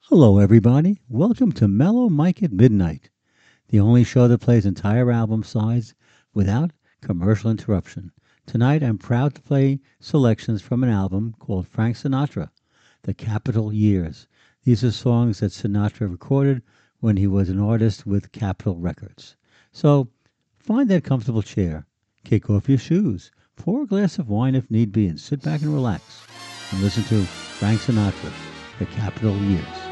Hello, everybody. Welcome to Mellow Mike at Midnight, the only show that plays entire album sides without commercial interruption. Tonight, I'm proud to play selections from an album called Frank Sinatra, The Capitol Years. These are songs that Sinatra recorded when he was an artist with Capitol Records. So, find that comfortable chair, kick off your shoes, pour a glass of wine if need be, and sit back and relax and listen to Frank Sinatra, The Capitol Years.